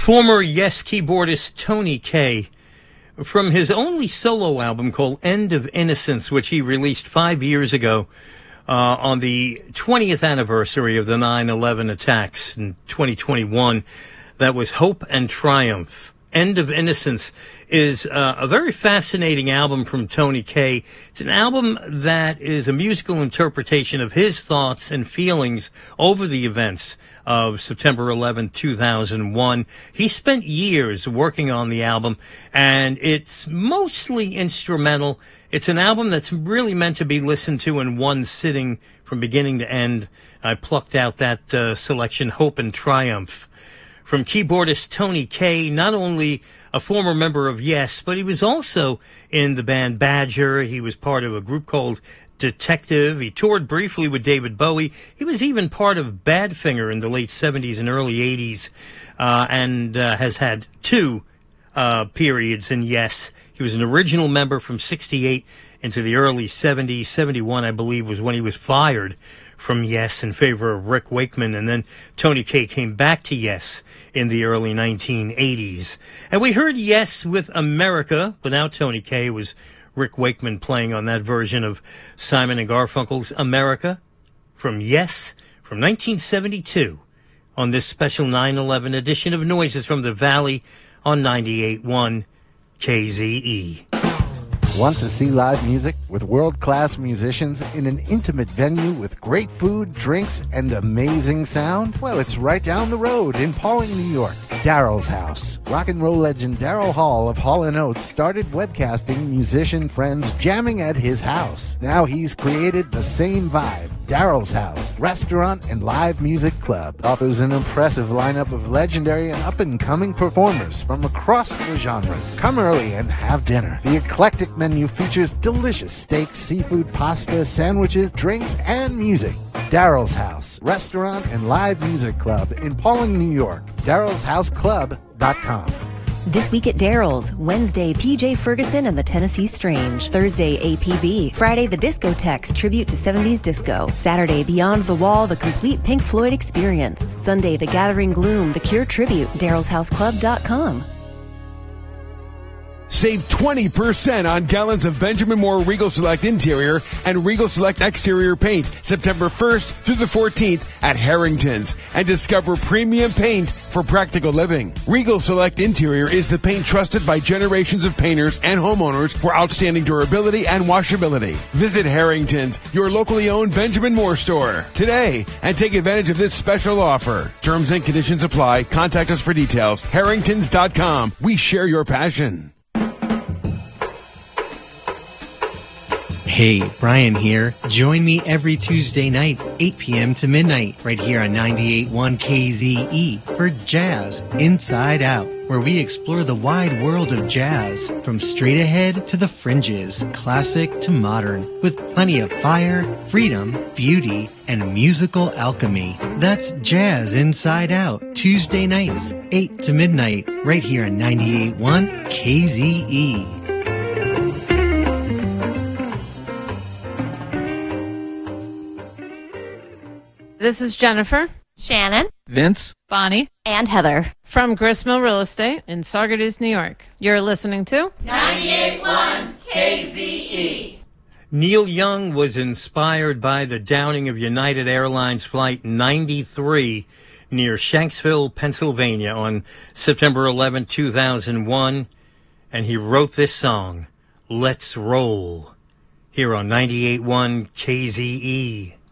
Former Yes keyboardist Tony Kaye, from his only solo album called End of Innocence, which he released 5 years ago on the 20th anniversary of the 9/11 attacks in 2021. That was Hope and Triumph. End of Innocence is a very fascinating album from Tony Kaye. It's an album that is a musical interpretation of his thoughts and feelings over the events of September 11, 2001. He spent years working on the album, and it's mostly instrumental. It's an album that's really meant to be listened to in one sitting from beginning to end. I plucked out that selection, Hope and Triumph. From keyboardist Tony Kaye, not only a former member of Yes, but he was also in the band Badger. He was part of a group called Detective. He toured briefly with David Bowie. He was even part of Badfinger in the late 70s and early 80s, and has had two periods in Yes. He was an original member from 68 into the early 70s. 71, I believe, was when he was fired from Yes in favor of Rick Wakeman, and then Tony Kaye came back to Yes in the early 1980s. And we heard Yes with America. Without Tony Kaye, it was Rick Wakeman playing on that version of Simon and Garfunkel's America from Yes from 1972 on this special 9/11 edition of Noises from the Valley on 98.1 KZE. Want to see live music with world-class musicians in an intimate venue with great food, drinks, and amazing sound? Well, it's right down the road in Pawling, New York. Daryl's House. Rock and roll legend Daryl Hall of Hall & Oates started webcasting musician friends jamming at his house. Now he's created the same vibe. Daryl's House, restaurant and live music club, offers an impressive lineup of legendary and up-and-coming performers from across the genres. Come early and have dinner. The eclectic menu features delicious steaks, seafood, pasta, sandwiches, drinks, and music. Daryl's House, restaurant and live music club in Pawling, New York. Daryl'sHouseClub.com. This week at Daryl's, Wednesday, PJ Ferguson and the Tennessee Strange. Thursday, APB. Friday, the Discotheques, tribute to 70s disco. Saturday, Beyond the Wall, the complete Pink Floyd experience. Sunday, The Gathering Gloom, the Cure tribute. Daryl'sHouseClub.com. Save 20% on gallons of Benjamin Moore Regal Select Interior and Regal Select Exterior paint September 1st through the 14th at Harrington's, and discover premium paint for practical living. Regal Select Interior is the paint trusted by generations of painters and homeowners for outstanding durability and washability. Visit Harrington's, your locally owned Benjamin Moore store, today and take advantage of this special offer. Terms and conditions apply. Contact us for details. Harringtons.com. We share your passion. Hey, Brian here. Join me every Tuesday night, 8 p.m. to midnight, right here on 98.1 KZE for Jazz Inside Out, where we explore the wide world of jazz, from straight ahead to the fringes, classic to modern, with plenty of fire, freedom, beauty, and musical alchemy. That's Jazz Inside Out, Tuesday nights, 8 to midnight, right here on 98.1 KZE. This is Jennifer, Shannon, Vince, Bonnie, and Heather from Gristmill Real Estate in Saugerties, New York. You're listening to 98.1 KZE. Neil Young was inspired by the downing of United Airlines Flight 93 near Shanksville, Pennsylvania on September 11, 2001, and he wrote this song, Let's Roll, here on 98.1 KZE.